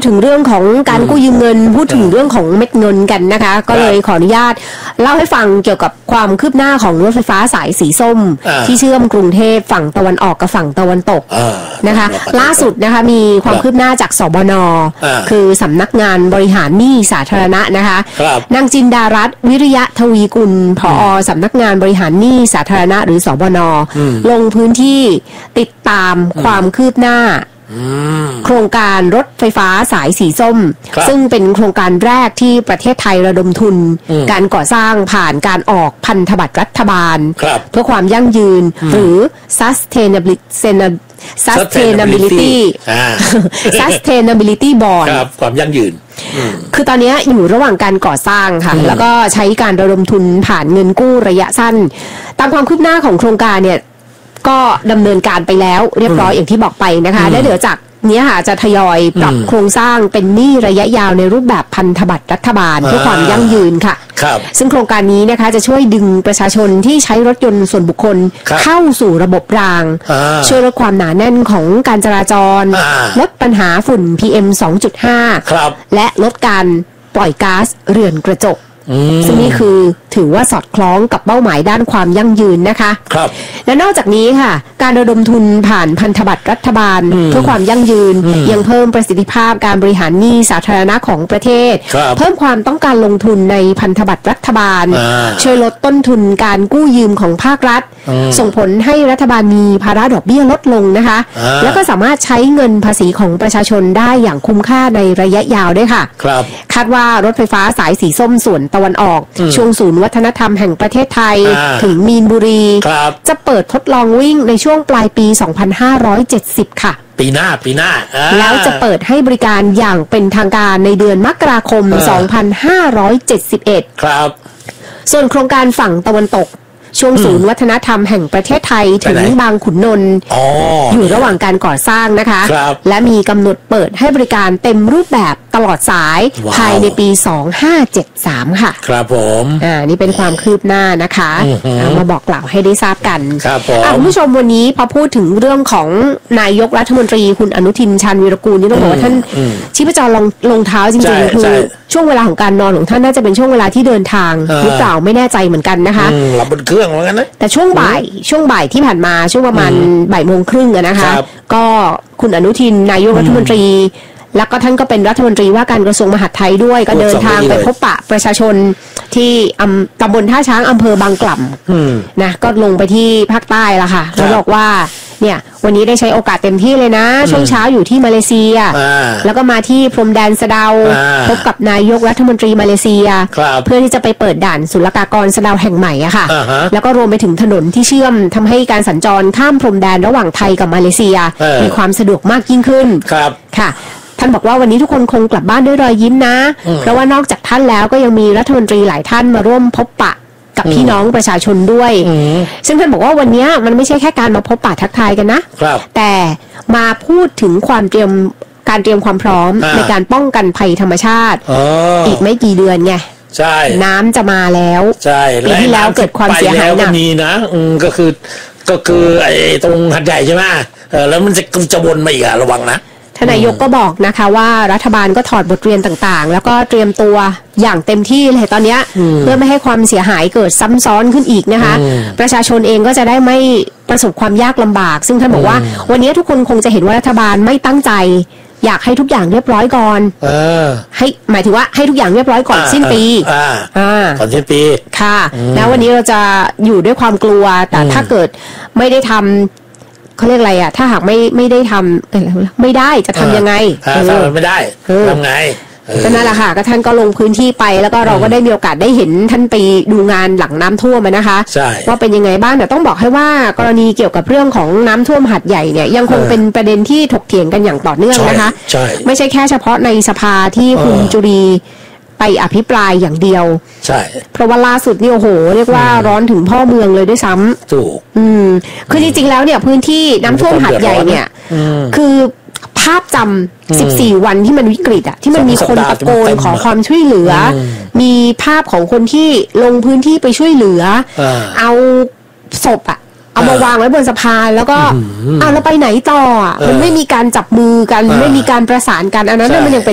ถึงเรื่องของการกู้ยืมเงินพูดถึงเรื่องของเม็ดเงินกันนะคะก็เลยขออนุญาตเล่าให้ฟังเกี่ยวกับความคืบหน้าของรถไฟฟ้าสายสีส้มที่เชื่อมกรุงเทพฝั่งตะวันออกกับฝั่งตะวันตกนะคะล่าสุดนะคะมีความคืบหน้าจากสบน.คือสำนักงานบริหารหนี้สาธารณะนะคะนางจินดารัตน์วิริยะทวีกุลผอ.สำนักงานบริหารหนี้สาธารณะหรือสบน.ลงพื้นที่ติดตามความคืบหน้าโครงการรถไฟฟ้าสายสีส้มซึ่งเป็นโครงการแรกที่ประเทศไทยระดมทุนการก่อสร้างผ่านการออกพันธบัตรรัฐบาลเพื่อความยั่งยืนหรือ sustainability bond ความยั่งยืนคือตอนนี้อยู่ระหว่างการก่อสร้างค่ะแล้วก็ใช้การระดมทุนผ่านเงินกู้ระยะสั้นตามความคืบหน้าของโครงการเนี่ยก็ดำเนินการไปแล้วเรียบร้อยอย่างที่บอกไปนะคะและเดี๋ยวจากนี้ค่ะจะทยอยปรับโครงสร้างเป็นหนี้ระยะยาวในรูปแบบพันธบัตรรัฐบาลเพื่อความยั่งยืนค่ะซึ่งโครงการนี้นะคะจะช่วยดึงประชาชนที่ใช้รถยนต์ส่วนบุคคลเข้าสู่ระบบรางช่วยลดความหนาแน่นของการจราจรลดปัญหาฝุ่น PM 2.5 และลดการปล่อยก๊าซเรือนกระจกซึ่งนี่คือถือว่าสอดคล้องกับเป้าหมายด้านความยั่งยืนนะคะและนอกจากนี้ค่ะการระดมทุนผ่านพันธบัตรรัฐบาลเพื่อความยั่งยืนยังเพิ่มประสิทธิภาพการบริหารหนี้สาธารณะของประเทศเพิ่มความต้องการลงทุนในพันธบัตรรัฐบาลช่วยลดต้นทุนการกู้ยืมของภาครัฐส่งผลให้รัฐบาลมีภาระดอกเบี้ยลดลงนะคะแล้วก็สามารถใช้เงินภาษีของประชาชนได้อย่างคุ้มค่าในระยะยาวด้วยค่ะคาดว่ารถไฟฟ้าสายสีส้มส่วนตะวันออกช่วงศูนย์วัฒนธรรมแห่งประเทศไทยถึงมีนบุรีจะเปิดทดลองวิ่งในช่วงปลายปี 2570 ค่ะปีหน้าแล้วจะเปิดให้บริการอย่างเป็นทางการในเดือนมกราคม 2571 ครับส่วนโครงการฝั่งตะวันตกช่วงศูนย์วัฒนธรรมแห่งประเทศไทยถึงบางขุนนนท์อยู่ระหว่างการก่อสร้างนะคะและมีกำหนดเปิดให้บริการเต็มรูปแบบตลอดสายภายในปี 2573 ค่ะครับผมนี่เป็นความคืบหน้านะคะมาบอกกล่าวให้ได้ทราบกันครับคุณผู้ชมวันนี้พอพูดถึงเรื่องของนายกรัฐมนตรีคุณอนุทินชาญวีรกูลนี่ต้องบอกว่าท่านชีพจรลงเท้าจริงๆคือช่วงเวลาของการนอนของท่านน่าจะเป็นช่วงเวลาที่เดินทางหรือเปล่าไม่แน่ใจเหมือนกันนะคะหลับบนเครื่องเหมือนกันนะแต่ช่วงบ่ายที่ผ่านมาช่วงประมาณบ่ายโมงครึ่งนะคะก็คุณอนุทินนายกรัฐมนตรีแล้วก็ท่านก็เป็นรัฐมนตรีว่าการกระทรวงมหาดไทยด้วยก็เดินทางไปพบปะประชาชนที่ตำบลท่าช้างอำเภอบางกล่ำนะก็ลงไปที่ภาคใต้ละค่ะแล้วบอกว่าเนี่ยวันนี้ได้ใช้โอกาสเต็มที่เลยนะช่วงเช้าอยู่ที่มาเลเซียแล้วก็มาที่พรมแดนสะเดาพบกับนายกรัฐมนตรีมาเลเซียเพื่อที่จะไปเปิดด่านศุลกากรสะเดาแห่งใหม่อะค่ะแล้วก็รวมไปถึงถนนที่เชื่อมทำให้การสัญจรข้ามพรมแดนระหว่างไทยกับมาเลเซียมีความสะดวกมากยิ่งขึ้นค่ะท่านบอกว่าวันนี้ทุกคนคงกลับบ้านด้วยรอยยิ้มนะเพราะว่านอกจากท่านแล้วก็ยังมีรัฐมนตรีหลายท่านมาร่วมพบปะกับพี่น้องประชาชนด้วยซึ่งท่านบอกว่าวันนี้มันไม่ใช่แค่การมาพบปะทักทายกันนะแต่มาพูดถึงการเตรียมความพร้อมในการป้องกันภัยธรรมชาติอีกไม่กี่เดือนไงใช่น้ำจะมาแล้วใช่ปีที่แล้วเกิดความเสียหายหนักมีนะก็คือไอ้ตรงหัดใหญ่ใช่ไหมแล้วมันจะวนมาอีกอะระวังนะทนายกก็บอกนะคะว่ารัฐบาลก็ถอดบทเรียนต่างๆแล้วก็เตรียมตัวอย่างเต็มที่เลยตอนนี้เพื่อไม่ให้ความเสียหายเกิดซ้ำซ้อนขึ้นอีกนะคะประชาชนเองก็จะได้ไม่ประสบความยากลำบากซึ่งท่านบอกว่าวันนี้ทุกคนคงจะเห็นว่ารัฐบาลไม่ตั้งใจอยากให้ทุกอย่างเรียบร้อยก่อนให้หมายถึงว่าให้ทุกอย่างเรียบร้อยก่อนสิ้นปีก่อนสิ้นปีค่ะแล้ววันนี้เราจะอยู่ด้วยความกลัวแต่ถ้าเกิดไม่ได้ทำเขาเรียกอะไรอ่ะถ้าหากไม่ได้ทำไม่ได้จะทำยังไงถ้าไม่ได้ทำไงก็นั่นแหละค่ะก็ท่านก็ลงพื้นที่ไปแล้วก็เราก็ได้มีโอกาสได้เห็นท่านไปดูงานหลังน้ำท่วมนะคะว่าเป็นยังไงบ้างแต่ต้องบอกให้ว่ากรณีเกี่ยวกับเรื่องของน้ำท่วมหาดใหญ่เนี่ยยังคงเป็นประเด็นที่ถกเถียงกันอย่างต่อเนื่องนะคะไม่ใช่แค่เฉพาะในสภาที่คุณจุรีไปอภิปรายอย่างเดียวใช่เพราะว่าล่าสุดนี่โอ้โหเรียกว่าร้อนถึงพ่อเมืองเลยด้วยซ้ำถูกคือจริงๆแล้วเนี่ยพื้นที่น้ำท่วมหาดใหญ่เนี่ยคือภาพจำ14 วันที่มันวิกฤตอ่ะที่มันมีคนตะโกนขอความช่วยเหลือมีภาพของคนที่ลงพื้นที่ไปช่วยเหลือเอาศพอ่ะเอามาวางไว้บนสะพานแล้วก็แล้วไปไหนต่อมันไม่มีการจับมือกันไม่มีการประสานกันอันนั้นมันยังเป็น